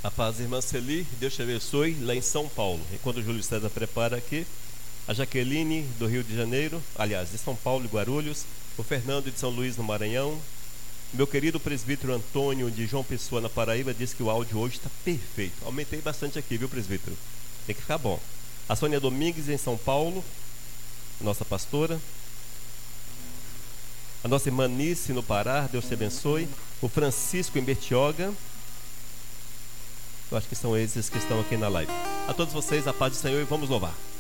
A paz, irmã Celi, Deus te abençoe, lá em São Paulo. Enquanto o Júlio César prepara aqui, a Jaqueline, do Rio de Janeiro, aliás, de São Paulo e Guarulhos, o Fernando, de São Luís, no Maranhão, meu querido presbítero Antônio, de João Pessoa, na Paraíba, disse que o áudio hoje está perfeito. Aumentei bastante aqui, viu, presbítero? Tem que ficar bom. A Sônia Domingues, em São Paulo, nossa pastora. A nossa irmã Nice, no Pará, Deus te abençoe. O Francisco, em Bertioga. Eu acho que são esses que estão aqui na live. A todos vocês, a paz do Senhor, e vamos louvar.